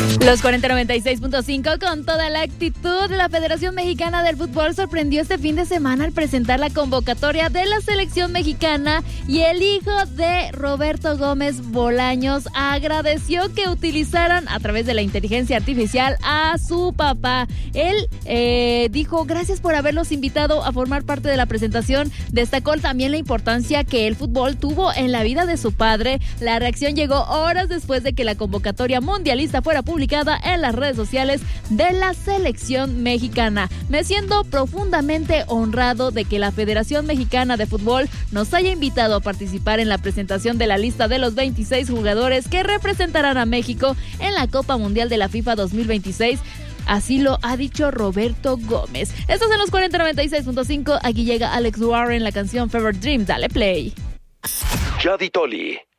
Los 4096.5 con toda la actitud. La Federación Mexicana del Fútbol sorprendió este fin de semana al presentar la convocatoria de la selección mexicana y el hijo de Roberto Gómez Bolaños agradeció que utilizaran a través de la inteligencia artificial a su papá. Él dijo gracias por haberlos invitado a formar parte de la presentación. Destacó también la importancia que el fútbol tuvo en la vida de su padre. La reacción llegó horas después de que la convocatoria mundialista fuera publicada en las redes sociales de la selección mexicana. Me siento profundamente honrado de que la Federación Mexicana de Fútbol nos haya invitado a participar en la presentación de la lista de los 26 jugadores que representarán a México en la Copa Mundial de la FIFA 2026. Así lo ha dicho Roberto Gómez. Estos son los 4096.5. Aquí llega Alex Warren, la canción Fever Dream. Dale play. Yadi Toli.